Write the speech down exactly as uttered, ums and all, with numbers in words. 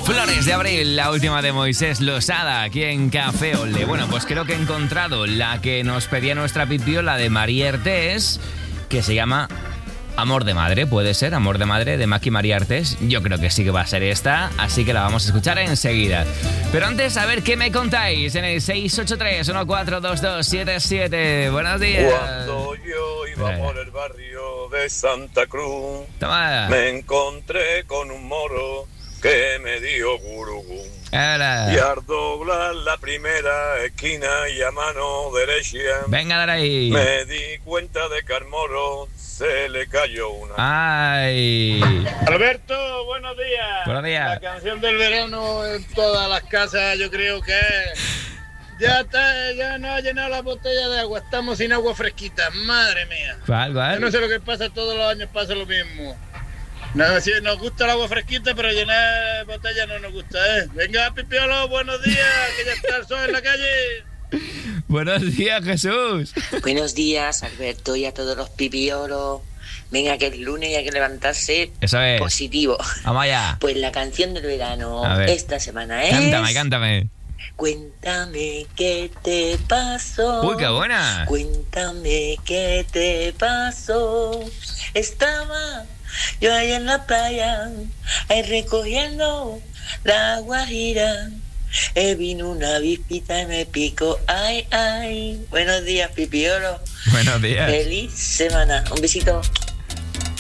Flores de Abril, la última de Moisés Losada, aquí en Café Olé. Bueno, pues creo que he encontrado la que nos pedía nuestra Pipio, la de María Artés, que se llama Amor de Madre, ¿puede ser? Amor de Madre, de Maki María Artés. Yo creo que sí que va a ser esta, así que la vamos a escuchar enseguida. Pero antes, a ver qué me contáis en el seis ocho tres, uno cuatro dos dos siete siete. Buenos días. Cuando yo iba eh. por el barrio de Santa Cruz, Toma. me encontré con un moro que me dio gurugú. Hola. Y al doblar la primera esquina y a mano derecha, venga, dale ahí. Me di cuenta de que al moro se le cayó una. Ay. Alberto, buenos días. Buenos días. La canción del verano en todas las casas, yo creo que es... Ya está, ya no ha llenado la botella de agua, estamos sin agua fresquita, madre mía. ¿Cuál, cuál? Yo no sé lo que pasa, todos los años pasa lo mismo. No, sí, nos gusta el agua fresquita, pero llenar botella no nos gusta, ¿eh? Venga, Pipiolo, buenos días, que ya está el sol en la calle. Buenos días, Jesús. Buenos días, Alberto, y a todos los Pipiolos. Venga, que es lunes y hay que levantarse. Eso es. Positivo. Vamos allá. Pues la canción del verano esta semana es... Cántame, cántame. Cuéntame qué te pasó. Uy, qué buena. Cuéntame qué te pasó. Estaba yo ahí en la playa, ahí recogiendo la guajira. Eh, vino una avispita y me picó. Ay, ay. Buenos días, Pipiolo. Buenos días. Feliz semana. Un besito.